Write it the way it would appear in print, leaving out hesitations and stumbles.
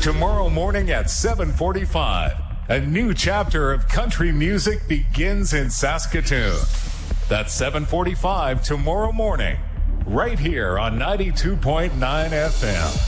tomorrow morning at 7:45. A new chapter of country music begins in Saskatoon. That's 7:45 tomorrow morning, right here on 92.9 FM.